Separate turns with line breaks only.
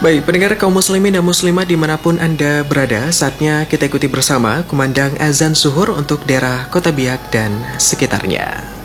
Baik, pendengar kaum muslimin dan muslimah dimanapun Anda berada, saatnya kita ikuti bersama kumandang azan zuhur untuk daerah Kota Biak dan sekitarnya.